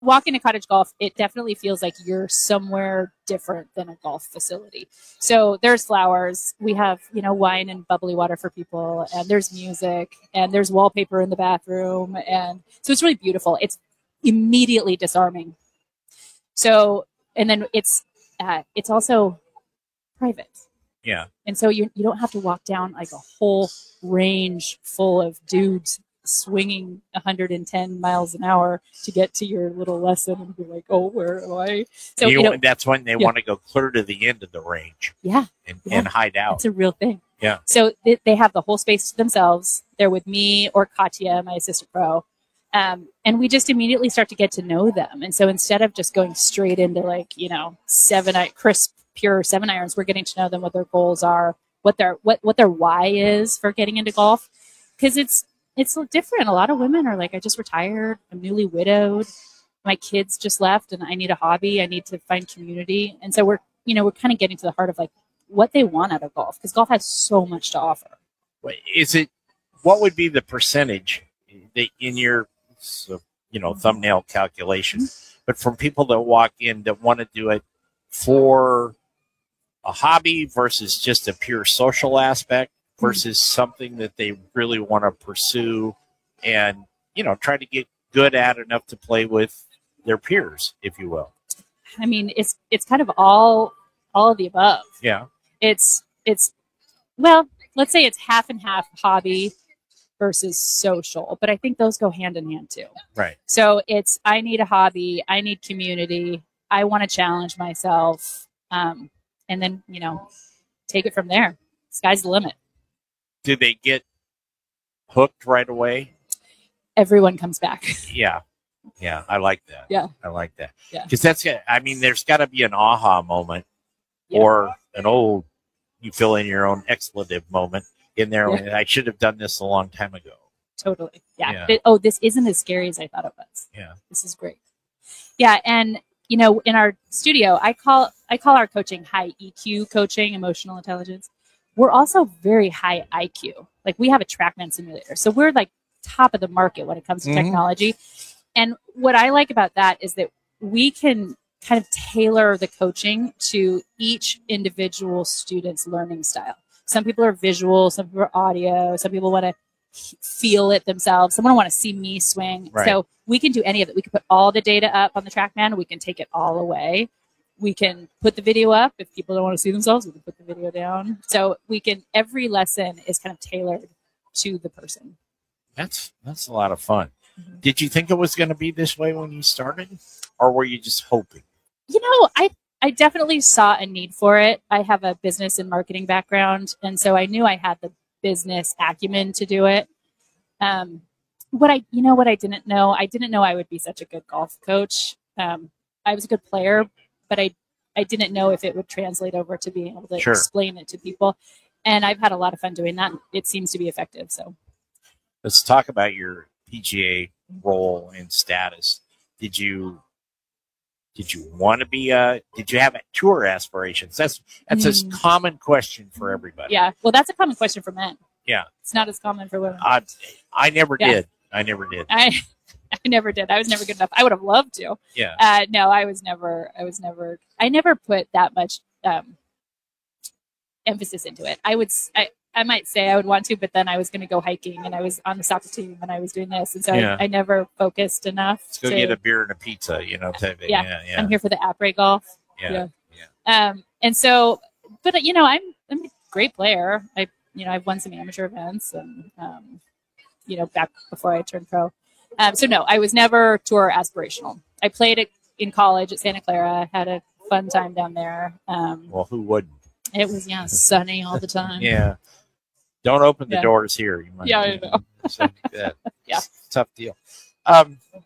walk into Cottage Golf, it definitely feels like you're somewhere different than a golf facility. So there's flowers. We have, wine and bubbly water for people, and there's music, and there's wallpaper in the bathroom. And so it's really beautiful. It's immediately disarming. So, and then it's also private. Yeah. And so you don't have to walk down like a whole range full of dudes swinging 110 miles an hour to get to your little lesson and be like, oh, where am I? So that's when they want to go clear to the end of the range. Yeah. And hide out. It's a real thing. Yeah. So they have the whole space to themselves. They're with me or Katya, my assistant pro. And we just immediately start to get to know them. And so instead of just going straight into crisp, pure 7-irons, we're getting to know them, what their goals are, what their why is for getting into golf. Because it's different. A lot of women are like, I just retired. I'm newly widowed. My kids just left and I need a hobby. I need to find community. And so we're kind of getting to the heart of like what they want out of golf, because golf has so much to offer. What would be the percentage that in your, thumbnail calculation, but from people that walk in that want to do it for a hobby versus just a pure social aspect versus something that they really want to pursue and, try to get good at enough to play with their peers, if you will? I mean, it's kind of all of the above. Yeah. It's well, let's say it's half and half hobby versus social, but I think those go hand in hand too. Right. So I need a hobby, I need community, I want to challenge myself, and then take it from there. Sky's the limit. Do they get hooked right away? Everyone comes back. Yeah, I like that. Yeah, I like that. Yeah, because there's got to be an aha moment, or an old, you fill in your own expletive moment in there. Yeah. I should have done this a long time ago. Totally. Yeah. This isn't as scary as I thought it was. Yeah. This is great. Yeah, and in our studio, I call our coaching high EQ coaching, emotional intelligence. We're also very high IQ. Like, we have a TrackMan simulator, so we're like top of the market when it comes to technology. And what I like about that is that we can kind of tailor the coaching to each individual student's learning style. Some people are visual, some people are audio, some people want to feel it themselves. Someone want to see me swing. Right. So we can do any of it. We can put all the data up on the TrackMan. We can take it all away. We can put the video up. If people don't want to see themselves, we can put the video down. So every lesson is kind of tailored to the person. That's a lot of fun. Mm-hmm. Did you think it was going to be this way when you started, or were you just hoping? I definitely saw a need for it. I have a business and marketing background, and so I knew I had the business acumen to do it. What I didn't know, I would be such a good golf coach. I was a good player, but I didn't know if it would translate over to being able to explain it to people. And I've had a lot of fun doing that. It seems to be effective. So let's talk about your PGA role and status. Did you want to be did you have tour aspirations? That's a common question for everybody. Yeah. Well, that's a common question for men. Yeah. It's not as common for women. I never did. I never did. I never did. I was never good enough. I would have loved to. Yeah. No, I never put that much emphasis into it. I might say I would want to, but then I was going to go hiking and I was on the soccer team and I was doing this. And so I never focused enough. Let's go get a beer and a pizza, type of, yeah. I'm here for the après golf. Yeah. And so, but I'm a great player. I've won some amateur events and, back before I turned pro. So no, I was never tour aspirational. I played it in college at Santa Clara, had a fun time down there. Well, who wouldn't? It was, sunny all the time. Yeah. Don't open the doors here. You might, I know. Yeah. Tough deal. But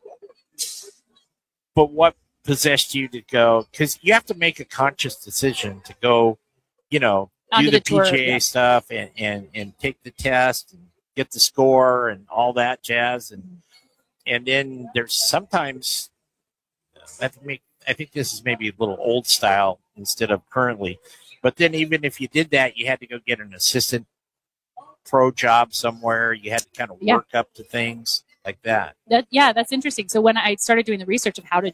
what possessed you to go? Because you have to make a conscious decision to go, do the PGA stuff and take the test and get the score and all that jazz. And then there's sometimes, I think this is maybe a little old style instead of currently. But then even if you did that, you had to go get an assistant pro job somewhere. You had to kind of work up to things. like that. Yeah, that's interesting. So when I started doing the research of how to